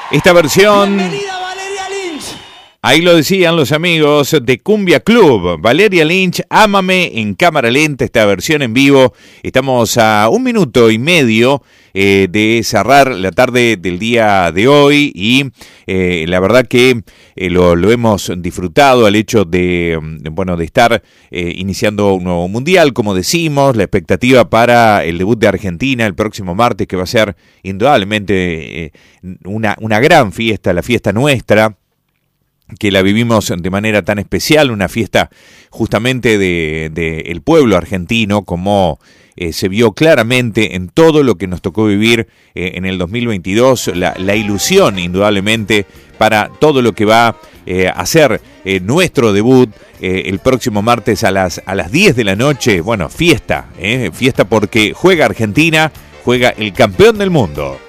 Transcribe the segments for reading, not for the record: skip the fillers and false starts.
Esta versión... Bienvenida Valeria Lynch. Ahí lo decían los amigos de Cumbia Club. Valeria Lynch, Ámame en cámara lenta, esta versión en vivo. Estamos a 1 minuto y medio de cerrar la tarde del día de hoy y la verdad que lo hemos disfrutado al hecho de estar iniciando un nuevo mundial, como decimos, la expectativa para el debut de Argentina el próximo martes, que va a ser indudablemente una gran fiesta, la fiesta nuestra, que la vivimos de manera tan especial, una fiesta justamente de el pueblo argentino, como se vio claramente en todo lo que nos tocó vivir en el 2022, la ilusión indudablemente para todo lo que va a ser nuestro debut el próximo martes a las 10 de la noche. Bueno, fiesta porque juega Argentina, juega el campeón del mundo.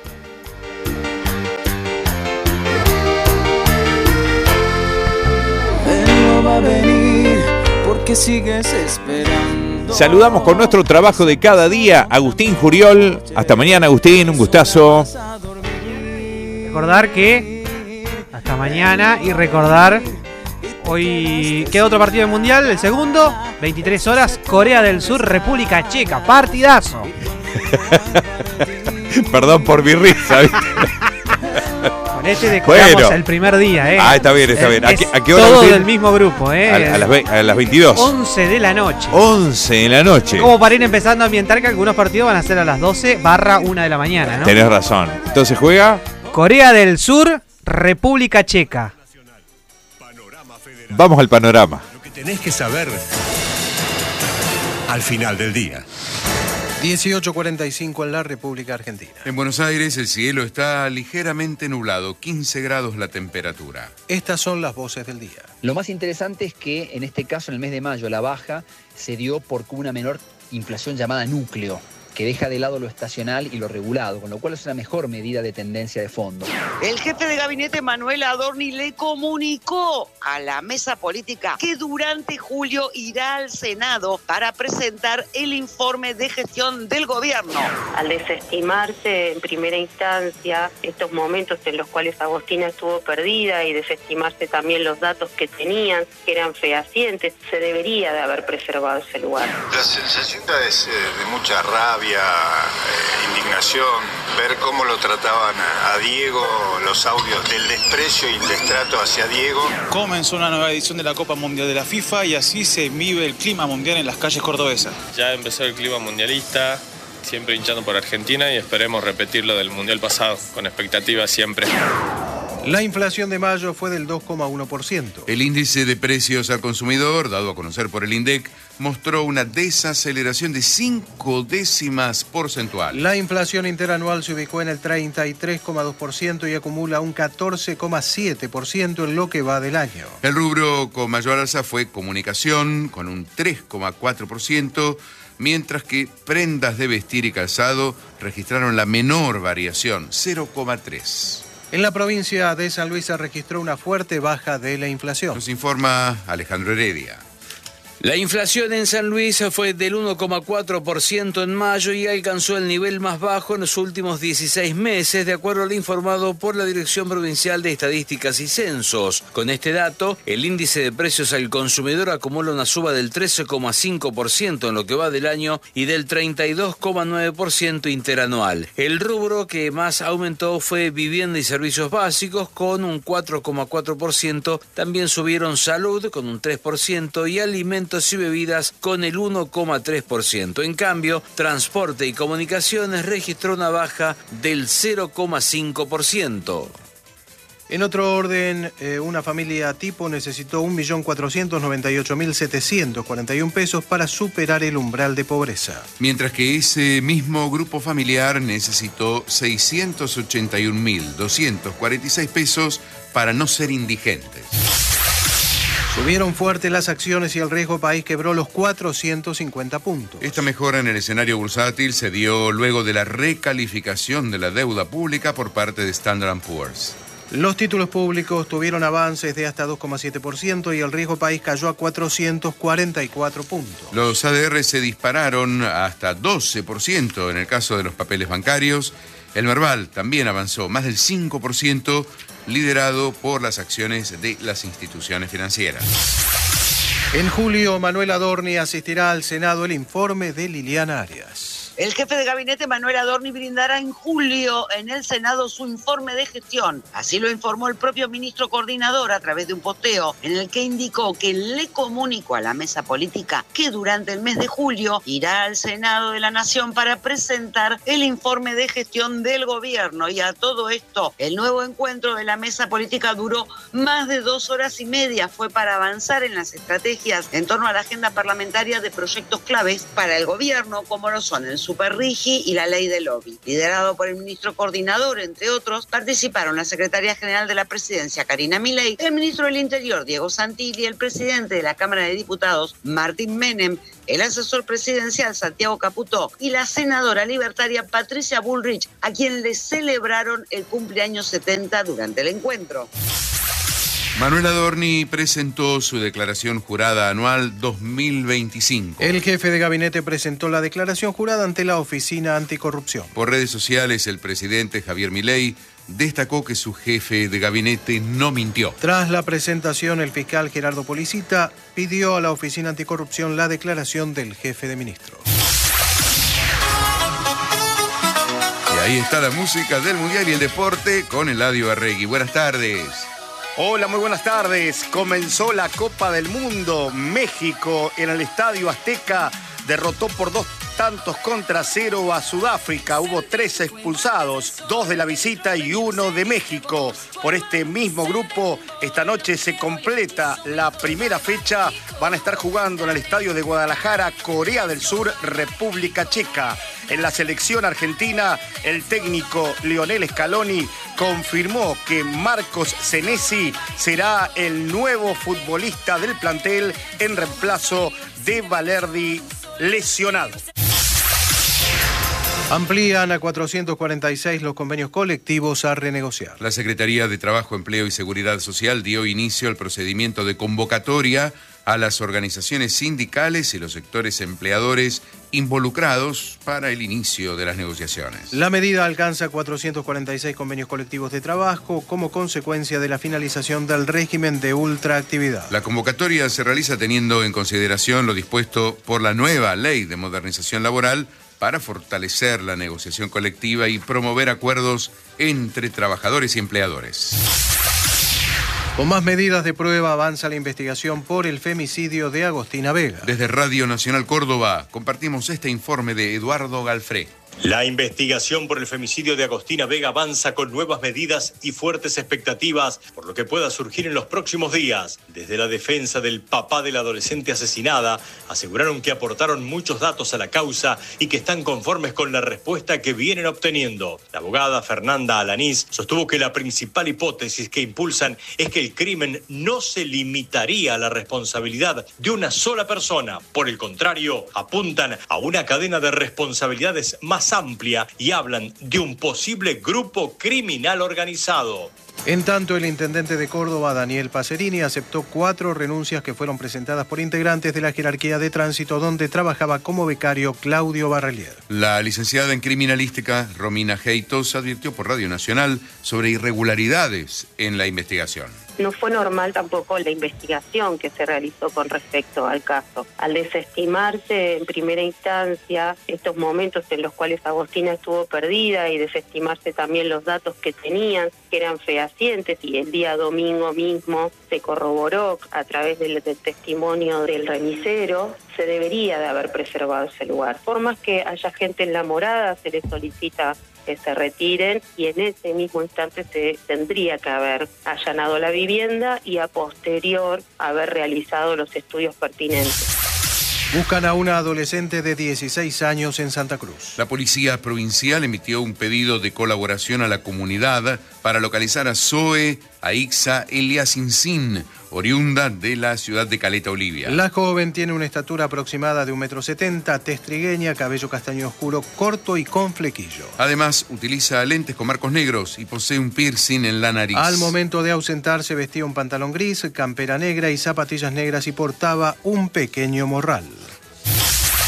Va a venir porque sigues esperando. Saludamos con nuestro trabajo de cada día, Agustín Juriol. Hasta mañana, Agustín, un gustazo. Recordar que hasta mañana y recordar hoy queda otro partido del Mundial, el segundo, 23 horas, Corea del Sur, República Checa, partidazo. Perdón por mi risa. Con este decoramos el primer día, Ah, está bien. ¿A qué hora? Todo del mismo grupo, A las 22. 11 de la noche. 11 de la noche. Como para ir empezando a ambientar que algunos partidos van a ser a las 12/1 de la mañana, ¿no? Tenés razón. Entonces juega Corea del Sur, República Checa. Vamos al panorama. Lo que tenés que saber al final del día. 18:45 en la República Argentina. En Buenos Aires el cielo está ligeramente nublado, 15 grados la temperatura. Estas son las voces del día. Lo más interesante es que en este caso, en el mes de mayo, la baja se dio por una menor inflación llamada núcleo, que deja de lado lo estacional y lo regulado, con lo cual es una mejor medida de tendencia de fondo. El jefe de gabinete Manuel Adorni le comunicó a la mesa política que durante julio irá al Senado para presentar el informe de gestión del gobierno. Al desestimarse en primera instancia estos momentos en los cuales Agostina estuvo perdida y desestimarse también los datos que tenían, que eran fehacientes, se debería de haber preservado ese lugar. La sensación es de mucha rabia, indignación, ver cómo lo trataban a Diego, los audios del desprecio y el destrato hacia Diego. Comenzó una nueva edición de la Copa Mundial de la FIFA y así se vive el clima mundial en las calles cordobesas. Ya empezó el clima mundialista, siempre hinchando por Argentina y esperemos repetir lo del Mundial pasado, con expectativas siempre. La inflación de mayo fue del 2,1%. El índice de precios al consumidor, dado a conocer por el INDEC, mostró una desaceleración de 5 décimas porcentuales. La inflación interanual se ubicó en el 33,2% y acumula un 14,7% en lo que va del año. El rubro con mayor alza fue comunicación, con un 3,4%, mientras que prendas de vestir y calzado registraron la menor variación, 0,3%. En la provincia de San Luis se registró una fuerte baja de la inflación. Nos informa Alejandro Heredia. La inflación en San Luis fue del 1,4% en mayo y alcanzó el nivel más bajo en los últimos 16 meses, de acuerdo a lo informado por la Dirección Provincial de Estadísticas y Censos. Con este dato, el índice de precios al consumidor acumula una suba del 13,5% en lo que va del año y del 32,9% interanual. El rubro que más aumentó fue vivienda y servicios básicos, con un 4,4%. También subieron salud, con un 3%, y alimentos y bebidas con el 1,3%. En cambio, transporte y comunicaciones registró una baja del 0,5%. En otro orden, una familia tipo necesitó 1.498.741 pesos para superar el umbral de pobreza. Mientras que ese mismo grupo familiar necesitó 681.246 pesos para no ser indigentes. Subieron fuerte las acciones y el riesgo país quebró los 450 puntos. Esta mejora en el escenario bursátil se dio luego de la recalificación de la deuda pública por parte de Standard & Poor's. Los títulos públicos tuvieron avances de hasta 2,7% y el riesgo país cayó a 444 puntos. Los ADR se dispararon hasta 12% en el caso de los papeles bancarios El Merval también avanzó más del 5%, liderado por las acciones de las instituciones financieras. En julio, Manuel Adorni asistirá al Senado el informe de Liliana Arias. El jefe de gabinete, Manuel Adorni, brindará en julio en el Senado su informe de gestión. Así lo informó el propio ministro coordinador a través de un posteo en el que indicó que le comunicó a la mesa política que durante el mes de julio irá al Senado de la Nación para presentar el informe de gestión del gobierno. Y a todo esto, el nuevo encuentro de la mesa política duró más de 2 horas y media. Fue para avanzar en las estrategias en torno a la agenda parlamentaria de proyectos claves para el gobierno, como lo son el Superrigi y la ley del lobby. Liderado por el ministro coordinador, entre otros, participaron la secretaria general de la presidencia, Karina Milei, el ministro del Interior, Diego Santilli, el presidente de la Cámara de Diputados, Martín Menem, el asesor presidencial, Santiago Caputó, y la senadora libertaria, Patricia Bullrich, a quien le celebraron el cumpleaños 70 durante el encuentro. Manuel Adorni presentó su declaración jurada anual 2025. El jefe de gabinete presentó la declaración jurada ante la Oficina Anticorrupción. Por redes sociales, el presidente Javier Milei destacó que su jefe de gabinete no mintió. Tras la presentación, el fiscal Gerardo Policita pidió a la Oficina Anticorrupción la declaración del jefe de ministros. Y ahí está la música del Mundial y el deporte con Eladio Arregui. Buenas tardes. Hola, muy buenas tardes. Comenzó la Copa del Mundo. México en el Estadio Azteca derrotó por 2-0 a Sudáfrica. Hubo 3 expulsados, 2 de la visita y 1 de México. Por este mismo grupo, esta noche se completa la primera fecha. Van a estar jugando en el Estadio de Guadalajara, Corea del Sur, República Checa. En la selección argentina, el técnico Lionel Scaloni confirmó que Marcos Senesi será el nuevo futbolista del plantel en reemplazo de Valerdi, lesionado. Amplían a 446 los convenios colectivos a renegociar. La Secretaría de Trabajo, Empleo y Seguridad Social dio inicio al procedimiento de convocatoria a las organizaciones sindicales y los sectores empleadores involucrados para el inicio de las negociaciones. La medida alcanza 446 convenios colectivos de trabajo como consecuencia de la finalización del régimen de ultraactividad. La convocatoria se realiza teniendo en consideración lo dispuesto por la nueva Ley de Modernización Laboral para fortalecer la negociación colectiva y promover acuerdos entre trabajadores y empleadores. Con más medidas de prueba avanza la investigación por el femicidio de Agostina Vega. Desde Radio Nacional Córdoba compartimos este informe de Eduardo Galfré. La investigación por el femicidio de Agostina Vega avanza con nuevas medidas y fuertes expectativas por lo que pueda surgir en los próximos días. Desde la defensa del papá de la adolescente asesinada, aseguraron que aportaron muchos datos a la causa y que están conformes con la respuesta que vienen obteniendo. La abogada Fernanda Alanís sostuvo que la principal hipótesis que impulsan es que el crimen no se limitaría a la responsabilidad de una sola persona. Por el contrario, apuntan a una cadena de responsabilidades más amplia y hablan de un posible grupo criminal organizado. En tanto, el intendente de Córdoba, Daniel Pacerini, aceptó 4 renuncias que fueron presentadas por integrantes de la jerarquía de tránsito donde trabajaba como becario Claudio Barrelier. La licenciada en criminalística, Romina Heitos, advirtió por Radio Nacional sobre irregularidades en la investigación. No fue normal tampoco la investigación que se realizó con respecto al caso. Al desestimarse en primera instancia estos momentos en los cuales Agostina estuvo perdida y desestimarse también los datos que tenían, que eran fehacientes, y el día domingo mismo se corroboró a través del testimonio del remisero, se debería de haber preservado ese lugar. Por más que haya gente en la morada, se les solicita que se retiren y en ese mismo instante se tendría que haber allanado la vivienda y a posterior haber realizado los estudios pertinentes. Buscan a una adolescente de 16 años en Santa Cruz. La policía provincial emitió un pedido de colaboración a la comunidad para localizar a Zoe Aixa Eliasinsin, oriunda de la ciudad de Caleta Olivia. La joven tiene una estatura aproximada de 1,70 m, tez trigueña, cabello castaño oscuro, corto y con flequillo. Además, utiliza lentes con marcos negros y posee un piercing en la nariz. Al momento de ausentarse vestía un pantalón gris, campera negra y zapatillas negras y portaba un pequeño morral.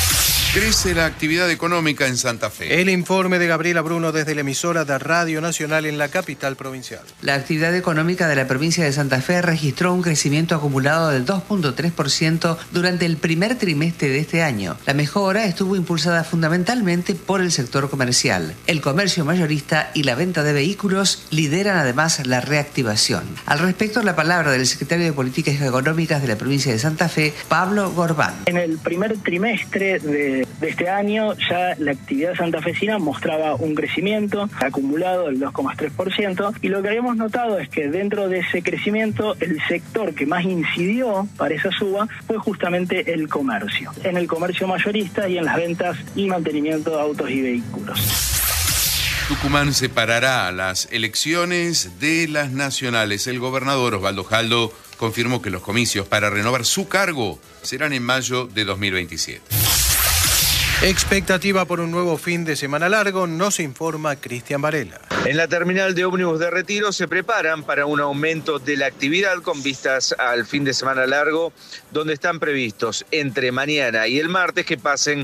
Crece la actividad económica en Santa Fe. El informe de Gabriela Bruno desde la emisora de Radio Nacional en la capital provincial. La actividad económica de la provincia de Santa Fe registró un crecimiento acumulado del 2.3% durante el primer trimestre de este año. La mejora estuvo impulsada fundamentalmente por el sector comercial. El comercio mayorista y la venta de vehículos lideran además la reactivación. Al respecto, la palabra del secretario de Políticas Económicas de la provincia de Santa Fe, Pablo Gorbán. En el primer trimestre de este año ya la actividad santafesina mostraba un crecimiento acumulado del 2,3%, y lo que habíamos notado es que dentro de ese crecimiento el sector que más incidió para esa suba fue justamente el comercio, en el comercio mayorista y en las ventas y mantenimiento de autos y vehículos. Tucumán separará las elecciones de las nacionales. El gobernador Osvaldo Jaldo confirmó que los comicios para renovar su cargo serán en mayo de 2027. Expectativa por un nuevo fin de semana largo, nos informa Cristian Varela. En la terminal de ómnibus de Retiro se preparan para un aumento de la actividad con vistas al fin de semana largo, donde están previstos entre mañana y el martes que pasen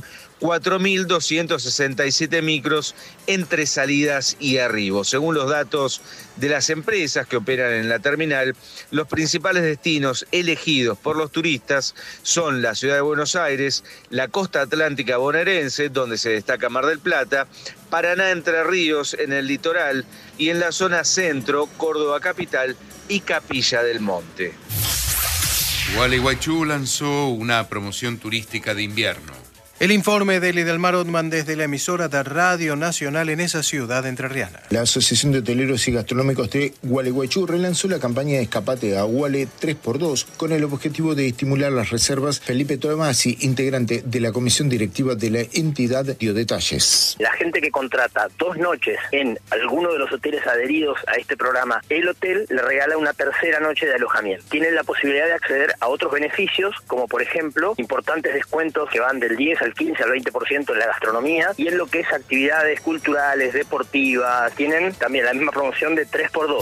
4.267 micros entre salidas y arribos. Según los datos de las empresas que operan en la terminal, los principales destinos elegidos por los turistas son la ciudad de Buenos Aires, la costa atlántica bonaerense, donde se destaca Mar del Plata, Paraná, Entre Ríos en el litoral y en la zona centro, Córdoba capital y Capilla del Monte. Gualeguaychú lanzó una promoción turística de invierno. El informe de Lidelmar Ottman desde la emisora de Radio Nacional en esa ciudad entrerriana. La Asociación de Hoteleros y Gastronómicos de Gualeguaychú relanzó la campaña de escapate a Guale 3x2 con el objetivo de estimular las reservas. Felipe Tomasi, integrante de la comisión directiva de la entidad, dio detalles. La gente que contrata 2 noches en alguno de los hoteles adheridos a este programa, el hotel le regala una tercera noche de alojamiento. Tienen la posibilidad de acceder a otros beneficios, como por ejemplo, importantes descuentos que van del 10 al 15 al 20% en la gastronomía, y en lo que es actividades culturales, deportivas. Tienen también la misma promoción de 3x2.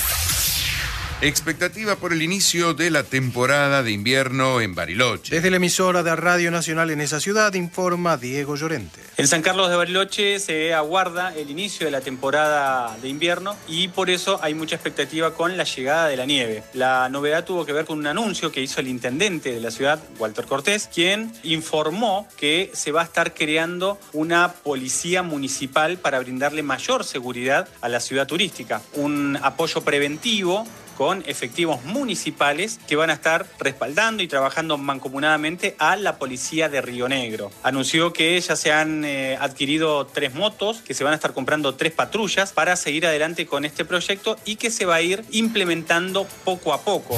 Expectativa por el inicio de la temporada de invierno en Bariloche. Desde la emisora de Radio Nacional en esa ciudad informa Diego Llorente. En San Carlos de Bariloche se aguarda el inicio de la temporada de invierno y por eso hay mucha expectativa con la llegada de la nieve. La novedad tuvo que ver con un anuncio que hizo el intendente de la ciudad, Walter Cortés, quien informó que se va a estar creando una policía municipal para brindarle mayor seguridad a la ciudad turística. Un apoyo preventivo con efectivos municipales que van a estar respaldando y trabajando mancomunadamente a la policía de Río Negro. Anunció que ya se han adquirido 3 motos, que se van a estar comprando 3 patrullas para seguir adelante con este proyecto y que se va a ir implementando poco a poco.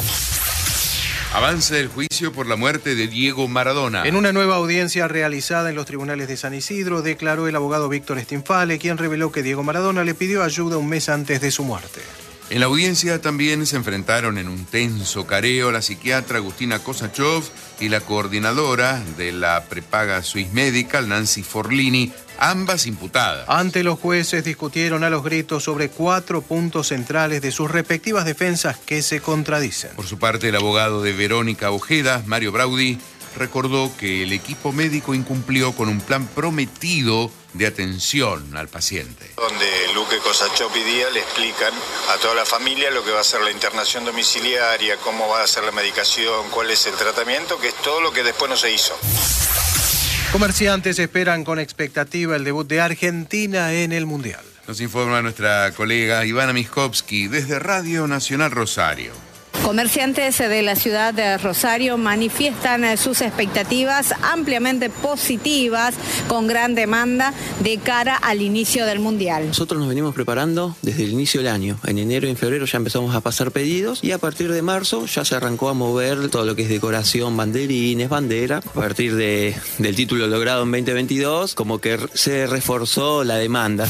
Avanza el juicio por la muerte de Diego Maradona. En una nueva audiencia realizada en los tribunales de San Isidro, declaró el abogado Víctor Stinfale, quien reveló que Diego Maradona le pidió ayuda un mes antes de su muerte. En la audiencia también se enfrentaron en un tenso careo la psiquiatra Agustina Kosachov y la coordinadora de la prepaga Swiss Medical, Nancy Forlini, ambas imputadas. Ante los jueces discutieron a los gritos sobre 4 puntos centrales de sus respectivas defensas que se contradicen. Por su parte, el abogado de Verónica Ojeda, Mario Braudi, recordó que el equipo médico incumplió con un plan prometido de atención al paciente. Donde Luque Kosachov y Díaz le explican a toda la familia lo que va a ser la internación domiciliaria, cómo va a ser la medicación, cuál es el tratamiento, que es todo lo que después no se hizo. Comerciantes esperan con expectativa el debut de Argentina en el Mundial. Nos informa nuestra colega Ivana Miskovsky desde Radio Nacional Rosario. Comerciantes de la ciudad de Rosario manifiestan sus expectativas ampliamente positivas, con gran demanda de cara al inicio del Mundial. Nosotros nos venimos preparando desde el inicio del año. En enero y en febrero ya empezamos a pasar pedidos y a partir de marzo ya se arrancó a mover todo lo que es decoración, banderines, bandera. A partir del título logrado en 2022, como que se reforzó la demanda.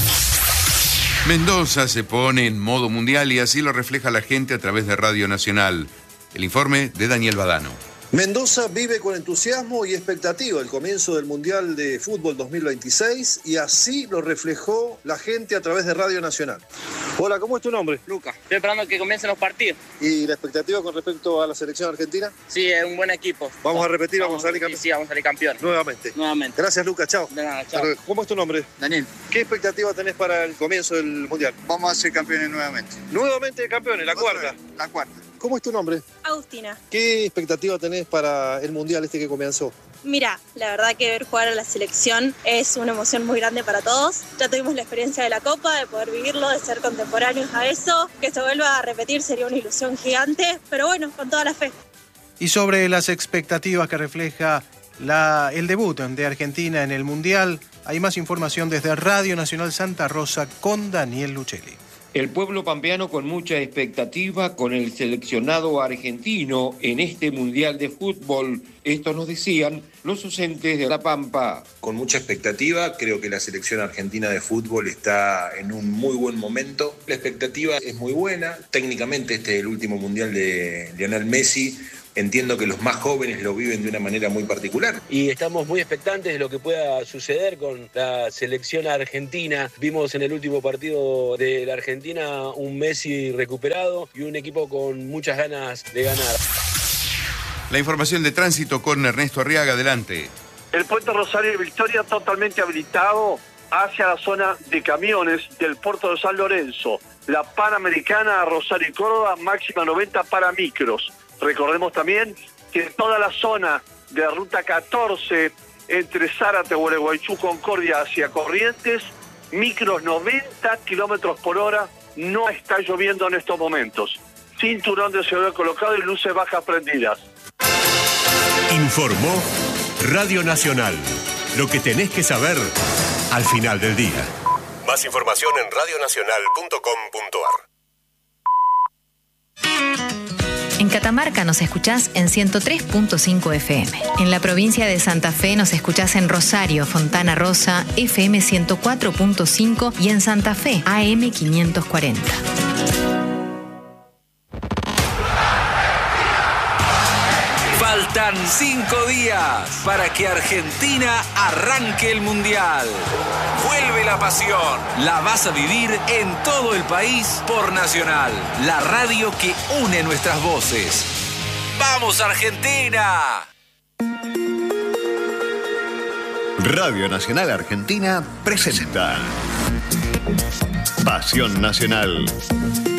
Mendoza se pone en modo mundial y así lo refleja la gente a través de Radio Nacional. El informe de Daniel Badano. Mendoza vive con entusiasmo y expectativa el comienzo del Mundial de Fútbol 2026 y así lo reflejó la gente a través de Radio Nacional. Hola, ¿cómo es tu nombre? Lucas. Estoy esperando que comiencen los partidos. ¿Y la expectativa con respecto a la selección argentina? Sí, es un buen equipo. ¿Vamos a repetir? ¿Vamos a salir campeones? Sí, vamos a salir campeones. Nuevamente. Gracias, Lucas. Chao. De nada, chao. ¿Cómo es tu nombre? Daniel. ¿Qué expectativa tenés para el comienzo del Mundial? Vamos a ser campeones nuevamente. Nuevamente campeones, la cuarta. La cuarta. ¿Cómo es tu nombre? Agustina. ¿Qué expectativa tenés para el Mundial este que comenzó? Mira, la verdad que ver jugar a la selección es una emoción muy grande para todos. Ya tuvimos la experiencia de la Copa, de poder vivirlo, de ser contemporáneos a eso. Que se vuelva a repetir sería una ilusión gigante, pero bueno, con toda la fe. Y sobre las expectativas que refleja el debut de Argentina en el Mundial, hay más información desde Radio Nacional Santa Rosa con Daniel Luchelli. El pueblo pampeano con mucha expectativa con el seleccionado argentino en este Mundial de Fútbol. Esto nos decían los docentes de La Pampa. Con mucha expectativa, creo que la selección argentina de fútbol está en un muy buen momento. La expectativa es muy buena. Técnicamente este es el último Mundial de Lionel Messi. Entiendo que los más jóvenes lo viven de una manera muy particular. Y estamos muy expectantes de lo que pueda suceder con la selección argentina. Vimos en el último partido de la Argentina un Messi recuperado y un equipo con muchas ganas de ganar. La información de tránsito con Ernesto Arriaga, adelante. El puente Rosario de Victoria totalmente habilitado hacia la zona de camiones del puerto de San Lorenzo. La Panamericana a Rosario y Córdoba, máxima 90 para micros. Recordemos también que toda la zona de Ruta 14 entre Zárate, Gualeguaychú, Concordia hacia Corrientes, micros 90 kilómetros por hora, no está lloviendo en estos momentos. Cinturón de seguridad colocado y luces bajas prendidas. Informó Radio Nacional. Lo que tenés que saber al final del día. Más información en radionacional.com.ar. En Catamarca nos escuchás en 103.5 FM. En la provincia de Santa Fe nos escuchás en Rosario, Fontana Rosa, FM 104.5 y en Santa Fe, AM 540. Faltan 5 días para que Argentina arranque el Mundial. Vuelve la pasión. La vas a vivir en todo el país por Nacional, la radio que une nuestras voces. ¡Vamos, Argentina! Radio Nacional Argentina presenta Pasión Nacional.